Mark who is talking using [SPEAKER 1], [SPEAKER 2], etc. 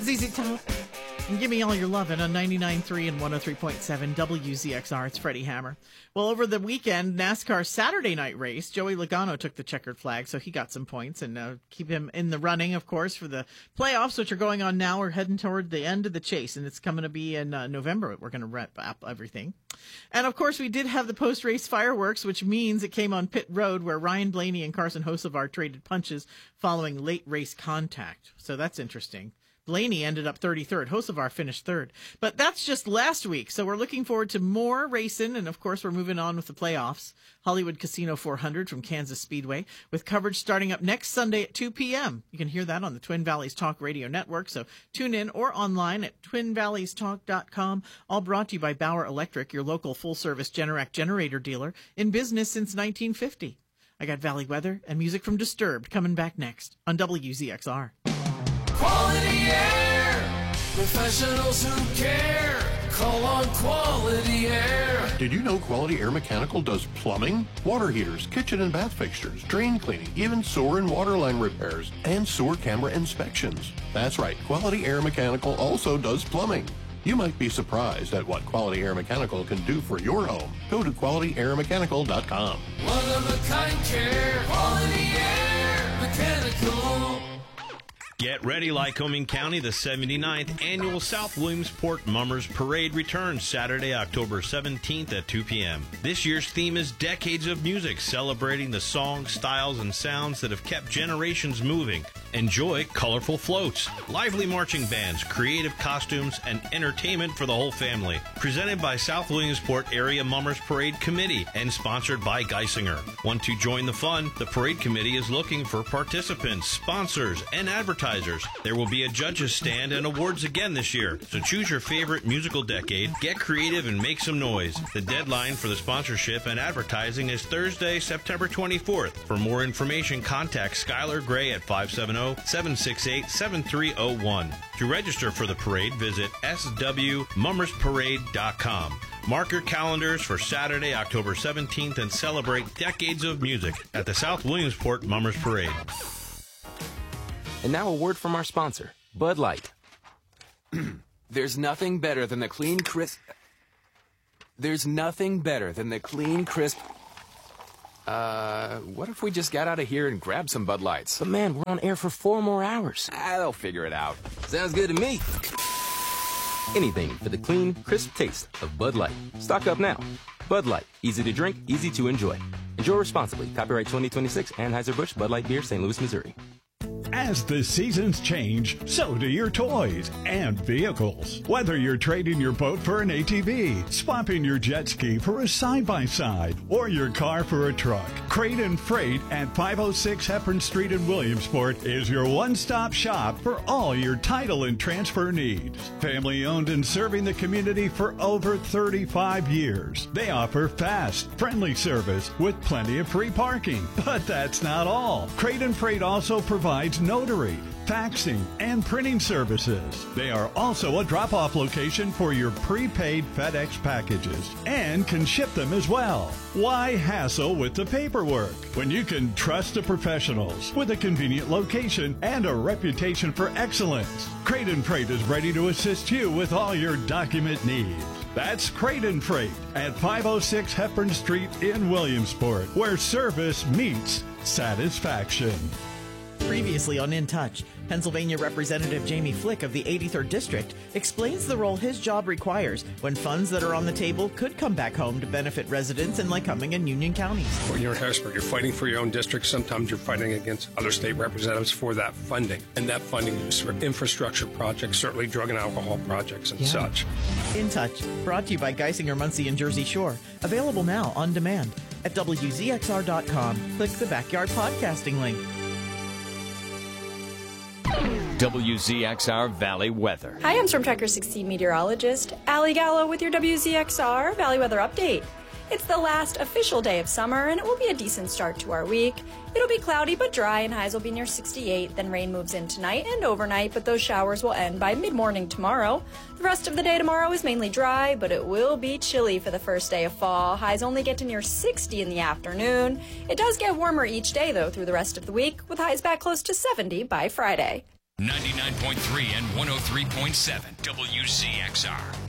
[SPEAKER 1] ZZ Top. And give me all your lovin' on 99.3 and 103.7 WZXR. It's Freddie Hammer. Well, over the weekend, NASCAR Saturday night race, Joey Logano took the checkered flag, so he got some points and keep him in the running, of course, for the playoffs, which are going on now. We're heading toward the end of the chase, and it's coming to be in November. We're going to wrap up everything. And, of course, we did have the post-race fireworks, which means it came on pit road where Ryan Blaney and Carson Hocevar traded punches following late race contact. So that's interesting. Blaney ended up 33rd. Hocevar finished 3rd. But that's just last week, so we're looking forward to more racing, and of course we're moving on with the playoffs. Hollywood Casino 400 from Kansas Speedway, with coverage starting up next Sunday at 2 p.m. You can hear that on the Twin Valleys Talk Radio Network, so tune in or online at twinvalleystalk.com. All brought to you by Bauer Electric, your local full-service Generac generator dealer, in business since 1950. I got Valley Weather and music from Disturbed coming back next on WZXR.
[SPEAKER 2] Quality Air, professionals who care. Call on Quality Air.
[SPEAKER 3] Did you know Quality Air Mechanical does plumbing, water heaters, kitchen and bath fixtures, drain cleaning, even sewer and water line repairs, and sewer camera inspections? That's right, Quality Air Mechanical also does plumbing. You might be surprised at what Quality Air Mechanical can do for your home. Go to QualityAirMechanical.com.
[SPEAKER 2] One-of-a-kind care. Quality Air Mechanical.
[SPEAKER 4] Get ready, Lycoming County. The 79th Annual South Williamsport Mummers Parade returns Saturday, October 17th at 2 p.m. This year's theme is Decades of Music, celebrating the songs, styles, and sounds that have kept generations moving. Enjoy colorful floats, lively marching bands, creative costumes, and entertainment for the whole family. Presented by South Williamsport Area Mummers Parade Committee and sponsored by Geisinger. Want to join the fun? The Parade Committee is looking for participants, sponsors, and advertisers. There will be a judges stand and awards again this year, so choose your favorite musical decade, get creative, and make some noise. The deadline for the sponsorship and advertising is Thursday, September 24th. For more information, contact Skylar Gray at 570-768-7301. To register for the parade, visit swmummersparade.com. Mark your calendars for Saturday, October 17th, and celebrate decades of music at the South Williamsport Mummers Parade.
[SPEAKER 5] And now a word from our sponsor, Bud Light. There's nothing better than the clean, crisp... what if we just got out of here and grabbed some Bud Lights?
[SPEAKER 6] But man, we're on air for 4 more hours.
[SPEAKER 5] They'll figure it out.
[SPEAKER 6] Sounds good to me.
[SPEAKER 5] Anything for the clean, crisp taste of Bud Light. Stock up now. Bud Light. Easy to drink, easy to enjoy. Enjoy responsibly. Copyright 2026, Anheuser-Busch, Bud Light Beer, St. Louis, Missouri.
[SPEAKER 7] As the seasons change, so do your toys and vehicles. Whether you're trading your boat for an ATV, swapping your jet ski for a side-by-side, or your car for a truck, Crate and Freight at 506 Hepburn Street in Williamsport is your one-stop shop for all your title and transfer needs. Family-owned and serving the community for over 35 years. They offer fast, friendly service with plenty of free parking. But that's not all. Crate and Freight also provides notary, faxing, and printing services. They are also a drop-off location for your prepaid FedEx packages and can ship them as well. Why hassle with the paperwork when you can trust the professionals with a convenient location and a reputation for excellence? Crate and Freight is ready to assist you with all your document needs. That's Crate and Freight at 506 Hepburn Street in Williamsport, where service meets satisfaction.
[SPEAKER 1] Previously on In Touch, Pennsylvania Representative Jamie Flick of the 83rd District explains the role his job requires when funds that are on the table could come back home to benefit residents in Lycoming and Union counties.
[SPEAKER 8] When you're in Harrisburg, you're fighting for your own district. Sometimes you're fighting against other state representatives for that funding. And that funding is for infrastructure projects, certainly drug and alcohol projects and such.
[SPEAKER 1] In Touch, brought to you by Geisinger, Muncie, and Jersey Shore. Available now on demand at WZXR.com. Click the Backyard Podcasting link.
[SPEAKER 9] WZXR Valley Weather.
[SPEAKER 10] Hi, I'm Storm Tracker 16 meteorologist Allie Gallo with your WZXR Valley Weather Update. It's the last official day of summer, and it will be a decent start to our week. It'll be cloudy but dry, and highs will be near 68. Then rain moves in tonight and overnight, but those showers will end by mid-morning tomorrow. The rest of the day tomorrow is mainly dry, but it will be chilly for the first day of fall. Highs only get to near 60 in the afternoon. It does get warmer each day, though, through the rest of the week, with highs back close to 70 by Friday.
[SPEAKER 9] 99.3 and 103.7 WZXR.